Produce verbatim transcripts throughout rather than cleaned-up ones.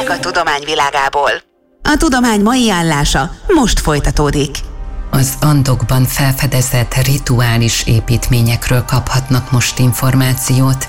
hírek a tudomány világából. A tudomány mai állása most folytatódik. Az Andokban felfedezett rituális építményekről kaphatnak most információt.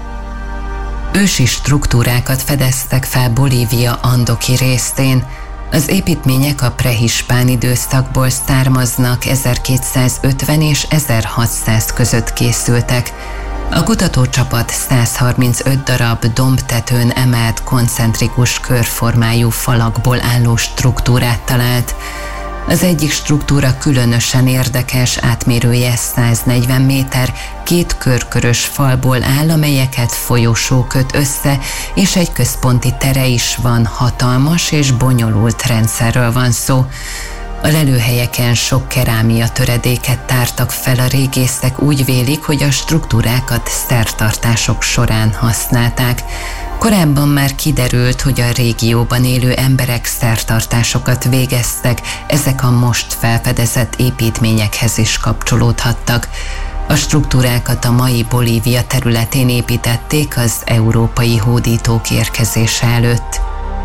Ősi struktúrákat fedeztek fel Bolívia andoki részén. Az építmények a prehispán időszakból származnak, ezerkétszázötven és ezerhatszáz között készültek. A kutatócsapat száz harmincöt darab dombtetőn emelt koncentrikus körformájú falakból álló struktúrát talált. Az egyik struktúra különösen érdekes, átmérője száznegyven méter, két körkörös falból áll, amelyeket folyosó köt össze, és egy központi tere is van, hatalmas és bonyolult rendszerről van szó. A lelőhelyeken sok kerámia töredéket tártak fel, a régészek úgy vélik, hogy a struktúrákat szertartások során használták. Korábban már kiderült, hogy a régióban élő emberek szertartásokat végeztek, ezek a most felfedezett építményekhez is kapcsolódhattak. A struktúrákat a mai Bolívia területén építették az európai hódítók érkezése előtt.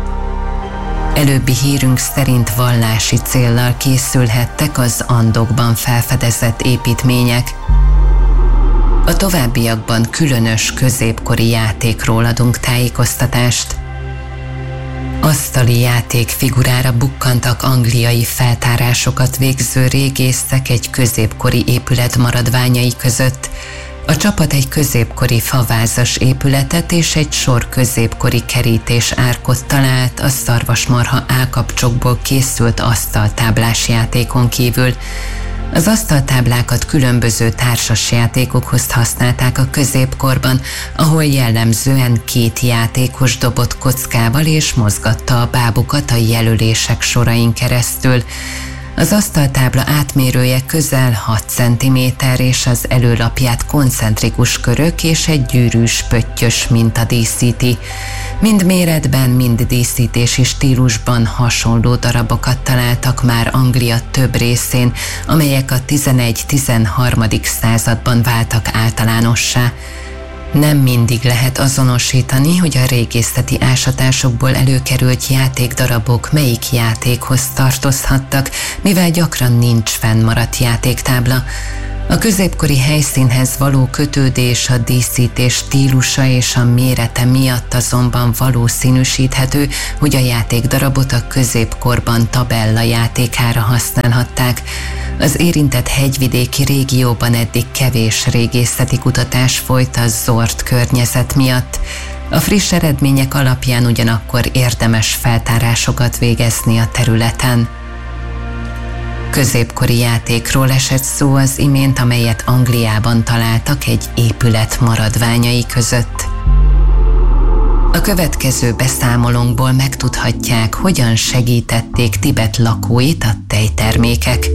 Előbbi hírünk szerint vallási céllal készülhettek az Andokban felfedezett építmények. A továbbiakban különös középkori játékról adunk tájékoztatást. Asztali játékfigurára bukkantak angliai feltárásokat végző régészek egy középkori épület maradványai között. A csapat egy középkori favázas épületet és egy sor középkori kerítés árkot talált a szarvasmarha állkapcsokból készült asztaltáblás játékon kívül. Az asztaltáblákat különböző társasjátékokhoz használták a középkorban, ahol jellemzően két játékos dobott kockával és mozgatta a bábukat a jelölések sorain keresztül. Az asztaltábla átmérője közel hat centiméter, és az előlapját koncentrikus körök és egy gyűrűs pöttyös minta díszíti. Mind méretben, mind díszítési stílusban hasonló darabokat találtak már Anglia több részén, amelyek a tizenegy-tizenharmadik században váltak általánossá. Nem mindig lehet azonosítani, hogy a régészeti ásatásokból előkerült játékdarabok melyik játékhoz tartozhattak, mivel gyakran nincs fennmaradt játéktábla. A középkori helyszínhez való kötődés, a díszítés stílusa és a mérete miatt azonban valószínűsíthető, hogy a játékdarabot a középkorban tabella játékára használhatták. Az érintett hegyvidéki régióban eddig kevés régészeti kutatás folyt a zord környezet miatt. A friss eredmények alapján ugyanakkor érdemes feltárásokat végezni a területen. Középkori játékról esett szó az imént, amelyet Angliában találtak egy épület maradványai között. A következő beszámolónkból megtudhatják, hogyan segítették Tibet lakóit a tejtermékek.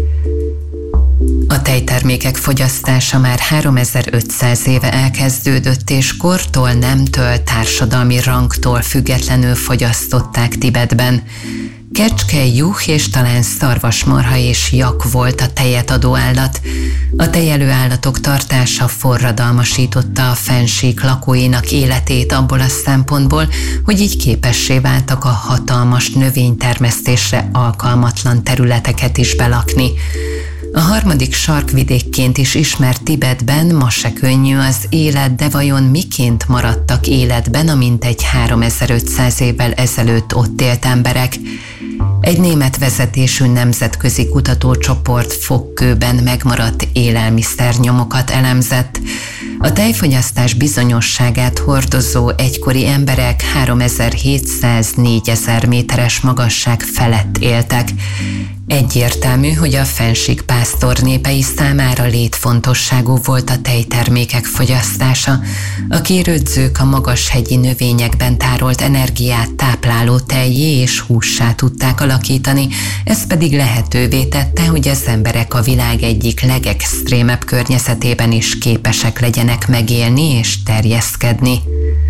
A tejtermékek fogyasztása már háromezer-ötszáz éve elkezdődött, és kortól, nemtől, társadalmi rangtól függetlenül fogyasztották Tibetben. Kecske, juh és talán szarvasmarha és jak volt a tejet adó állat. A tejelő állatok tartása forradalmasította a fennsík lakóinak életét abból a szempontból, hogy így képessé váltak a hatalmas növénytermesztésre alkalmatlan területeket is belakni. A harmadik sarkvidékként is ismert Tibetben ma se könnyű az élet, de vajon miként maradtak életben a mintegy háromezer-ötszáz évvel ezelőtt ott élt emberek? Egy német vezetésű nemzetközi kutatócsoport fogkőben megmaradt élelmiszernyomokat elemzett. A tejfogyasztás bizonyosságát hordozó egykori emberek háromezer-hétszáz-négyezer méteres magasság felett éltek. Egyértelmű, hogy a fennsík pásztor népei számára létfontosságú volt a tejtermékek fogyasztása. A kérődzők a magashegyi növényekben tárolt energiát tápláló tejjé és hússá tudták alakítani, ez pedig lehetővé tette, hogy az emberek a világ egyik legextrémebb környezetében is képesek legyenek megélni és terjeszkedni.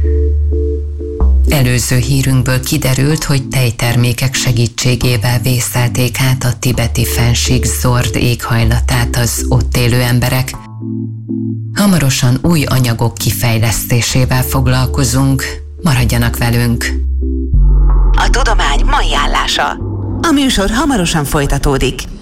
Előző hírünkből kiderült, hogy tejtermékek segítségével vészelték át a tibeti fennsík zord éghajlatát az ott élő emberek. Hamarosan új anyagok kifejlesztésével foglalkozunk, maradjanak velünk! tudomány mai állása. A műsor hamarosan folytatódik.